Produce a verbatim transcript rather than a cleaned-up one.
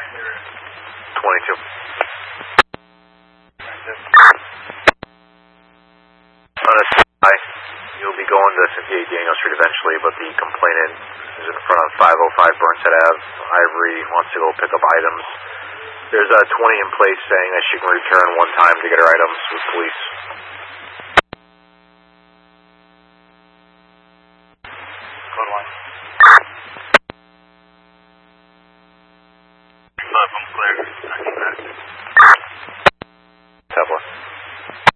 twenty-two. On a side, you'll be going to fifty-eight Daniel Street eventually, but the complainant is in front of five oh five Burnshead Ave. Ivory wants to go pick up items. There's a twenty in place saying that she can return one time to get her items with police. Code one. Five, I'm clear.